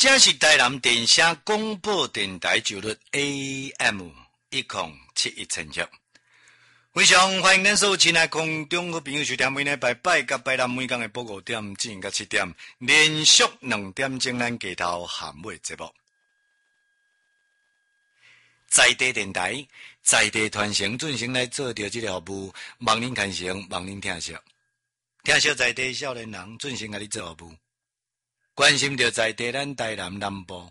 这是台南电声广播电台九律 AM1071千赫，非常欢迎咱所有亲爱空中好朋友收听每礼拜拜甲拜六每天的报5点至7点，连续2点钟咱街头咸尾节目。在地电台，在地传承准成来做着这个服务，望您看成，望您听惜。听惜在地少年人准成甲你做服务，关心着在地咱台南南部，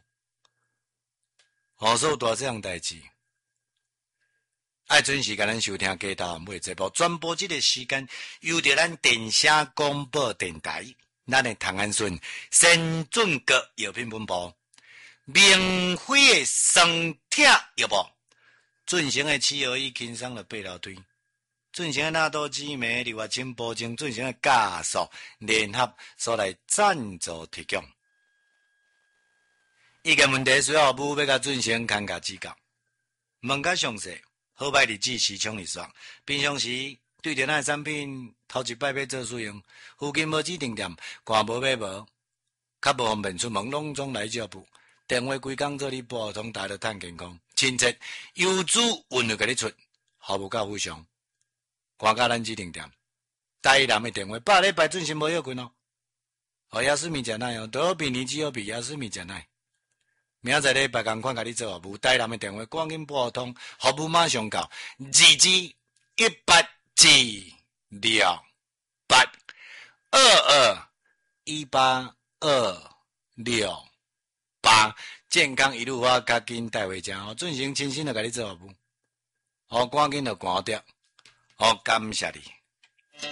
所有大小代志，爱准时甲咱收听街头尾节目，转播这个时间由着咱电声广播电台，咱的唐安顺先准阁药品分部。明辉的生铁药物，准成的企鹅医轻松的八楼推，准成的纳多激酶硫化氢补精，准成的加速联合所来赞助提供。意见问题需要服务要甲准成看价指教，问较详细，好歹日子时常日算。平常时对着咱的产品头一摆要做使用，附近无指定店，看无买无，较无方便出门，拢总来照补。电话规工做你拨通，大家探健康，亲切、优质、温柔，甲你出，服务较非常。看甲咱指定店，台南的电话8礼拜准时无要困哦。雅思米食奶哦，多比尼基有比雅思米食奶。明仔载礼拜同款甲你做服务，台南的电话赶紧拨通，服务马上到2G18768221826。健康一路发，较紧带回家哦，准成亲身的甲你做服务，赶紧就赶掉，感谢你。